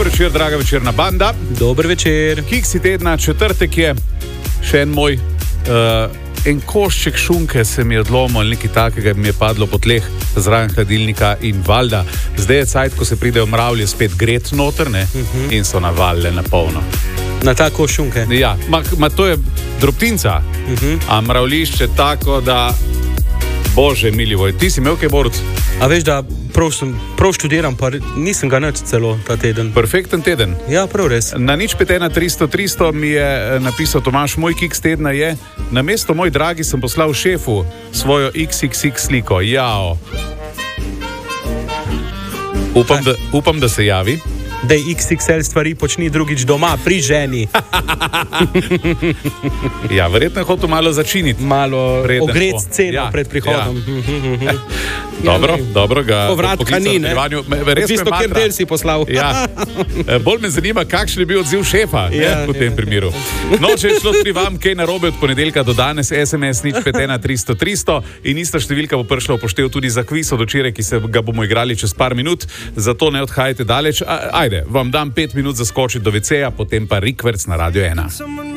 Dober večer, draga večerna banda. Dober večer. Kiksi tedna, četrtek je, še en moj, en košček šunke se mi je odlomil, nekaj takega mi je padlo po tleh zraven hladilnika in valjda. Zdaj je cajt, ko se pridejo mravlje spet gret noter, ne, in so navalle na polno. Na ta koš šunke? Ja, ma to je drobtinca, a mravlišče tako, da bože milivoj, ti si imel kaj borc? A veš, da prav študiram, pa nisem ga nič celo ta teden. Perfekten teden. Ja, prav res. Na 051-300-300 mi je napisal Tomaž, moj kiks tedna je, namesto moj dragi sem poslal šefu svojo XXX sliko. Jao. Upam, da se javi. Da XXL stvari počni drugič doma, pri ženi. Ja, verjetno je hotel malo začiniti. Malo ogreti ceno pred prihodom. Ja. Dobro ga povratka ni, ne? Tisto, kjer del si poslal. Ja. Bolj me zanima, kakšen je bil odziv šefa, v tem primeru. No, če je šlo pri vam kaj narobe od ponedeljka do danes, SMS 051-300-300 in ista številka bo prišla v poštev tudi za kviz od včeraj, ki se ga bomo igrali čez par minut, zato ne odhajajte daleč. Ajde, vam dam 5 minut zaskočiti do WC-ja, potem pa Rikverc na Radio 1.